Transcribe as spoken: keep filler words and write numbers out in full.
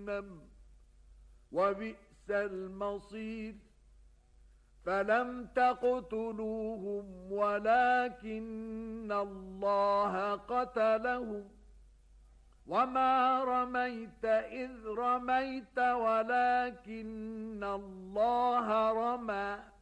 جهنم وبئس المصير فلم تقتلوهم ولكن الله قتلهم وما رميت إذ رميت ولكن الله رمى